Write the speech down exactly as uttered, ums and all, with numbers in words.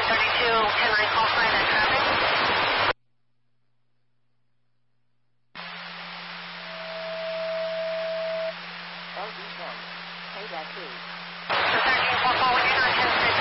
thirty-two, ten nine call sign and traffic. R V one, payback eight. thirteen four four, we're on ten six.